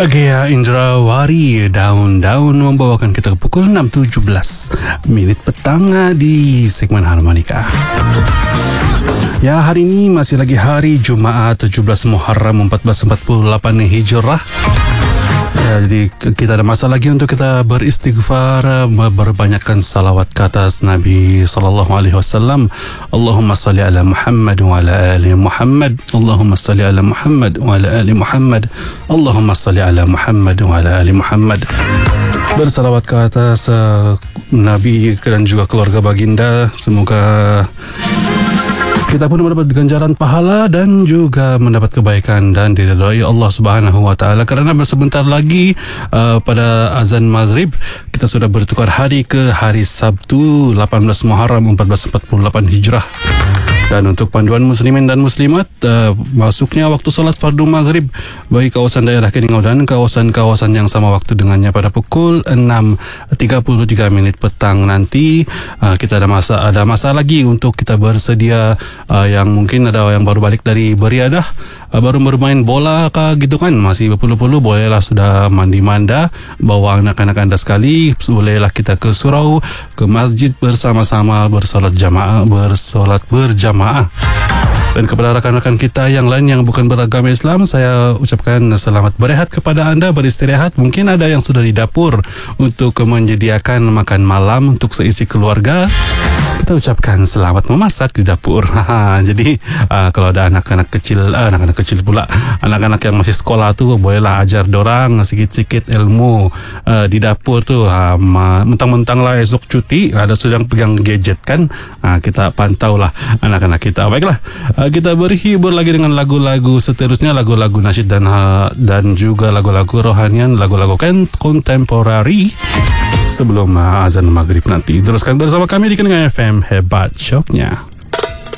Gea Indrawari Daun-Daun membawakan kita ke pukul 6.17 minit petang di segmen Harmonika. Ya, hari ini masih lagi hari Jumaat 17 Muharram 1448 Hijrah. Ya, jadi kita ada masa lagi untuk kita beristighfar, berbanyakkan salawat ke atas Nabi sallallahu alaihi wasallam. Allahumma salli ala Muhammad wa ala ali Muhammad. Allahumma salli ala Muhammad wa ala ali Muhammad. Allahumma salli ala Muhammad wa ala ali Muhammad. Bersalawat ke atas Nabi dan juga keluarga baginda. Semoga kita pun mendapat ganjaran pahala dan juga mendapat kebaikan dan diridhai Allah Subhanahu wa taala. Kerana sebentar lagi pada azan maghrib kita sudah bertukar hari ke hari Sabtu 18 Muharram 1448 Hijrah. Dan untuk panduan muslimin dan muslimat, masuknya waktu solat fardu maghrib bagi kawasan daerah Keningau dan kawasan-kawasan yang sama waktu dengannya pada pukul 6.33 minit petang nanti. Kita ada masa lagi untuk kita bersedia, yang mungkin ada yang baru balik dari beriadah, baru bermain bola kah gitu kan, masih berpuluh-puluh, bolehlah sudah mandi-manda, bawa anak-anak anda sekali, bolehlah kita ke surau, ke masjid bersama-sama bersolat berjamaah. Dan kepada rakan-rakan kita yang lain yang bukan beragama Islam, saya ucapkan selamat berehat kepada anda, beristirahat. Mungkin ada yang sudah di dapur untuk menyediakan makan malam untuk seisi keluarga. Kita ucapkan selamat memasak di dapur. Jadi kalau ada anak-anak kecil pula, anak-anak yang masih sekolah tu, bolehlah ajar dorang sikit-sikit ilmu di dapur tu. Mentang-mentang lah esok cuti, ada sedang pegang gadget kan, kita pantau lah anak-anak kita. Baiklah, kita berhibur lagi dengan lagu-lagu seterusnya, lagu-lagu nasyid dan juga lagu-lagu rohanian, lagu-lagu kontemporari sebelum azan maghrib nanti. Teruskan bersama kami di Keningau FM, hebat syoknya.